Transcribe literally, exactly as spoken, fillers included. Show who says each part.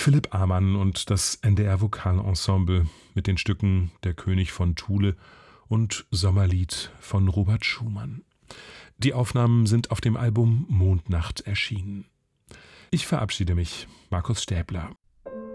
Speaker 1: Philipp Amann und das N D R Vokalensemble mit den Stücken Der König von Thule und Sommerlied von Robert Schumann. Die Aufnahmen sind auf dem Album Mondnacht erschienen. Ich verabschiede mich, Markus Stäbler.